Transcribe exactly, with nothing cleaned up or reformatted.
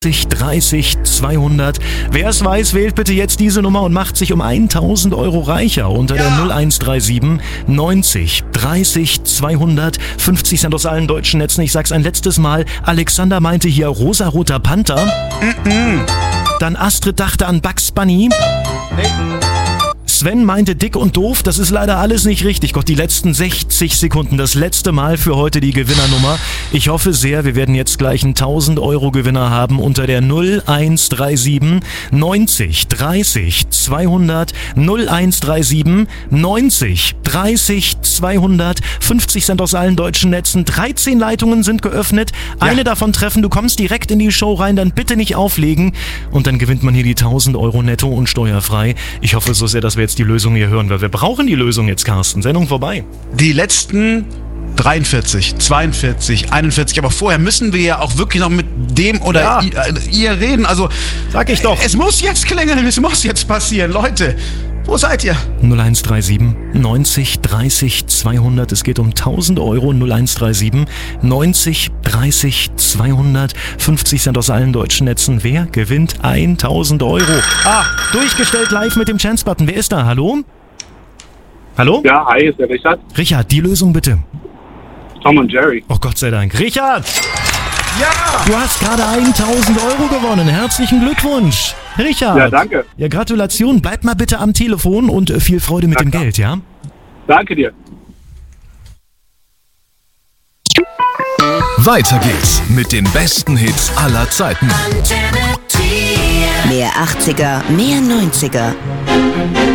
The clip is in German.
dreißig zweihundert. Wer es weiß, wählt bitte jetzt diese Nummer und macht sich um tausend Euro reicher unter ja. der null eins drei sieben neunzig dreißig zweihundert. fünfzig Cent aus allen deutschen Netzen. Ich sag's ein letztes Mal. Alexander meinte hier rosaroter Panther. Mm-mm. Dann Astrid dachte an Bugs Bunny. Nee. Sven meinte dick und doof, das ist leider alles nicht richtig. Gott, die letzten sechzig Sekunden, das letzte Mal für heute die Gewinnernummer. Ich hoffe sehr, wir werden jetzt gleich einen tausend Euro Gewinner haben unter der null eins drei sieben neunzig dreißig zweihundert. null eins drei sieben neunzig dreißig zweihundert. fünfzig Cent aus allen deutschen Netzen. dreizehn Leitungen sind geöffnet. Eine ja. davon treffen, du kommst direkt in die Show rein, dann bitte nicht auflegen. Und dann gewinnt man hier die tausend Euro netto und steuerfrei. Ich hoffe so sehr, dass wir jetzt die Lösung hier hören, weil wir brauchen die Lösung jetzt, Carsten. Sendung vorbei. Die letzten dreiundvierzig, zweiundvierzig, einundvierzig, aber vorher müssen wir ja auch wirklich noch mit dem oder ja. ihr, ihr reden. Also, sag ich doch. Es muss jetzt klingeln, es muss jetzt passieren. Leute, wo seid ihr? null eins drei sieben neunzig dreißig zweihundert. Es geht um tausend Euro. null eins drei sieben neunzig dreißig zweihundert. fünfzig Cent aus allen deutschen Netzen. Wer gewinnt tausend Euro? Ah, durchgestellt live mit dem Chance-Button. Wer ist da? Hallo? Hallo? Ja, hi, ist der Richard. Richard, die Lösung bitte. Tom und Jerry. Oh Gott sei Dank. Richard! Ja! Du hast gerade tausend Euro gewonnen. Herzlichen Glückwunsch. Richard. Ja, danke. Ja, Gratulation. Bleib mal bitte am Telefon und viel Freude mit danke. dem Geld, ja? Danke dir. Weiter geht's mit den besten Hits aller Zeiten. Mehr achtziger, mehr neunziger.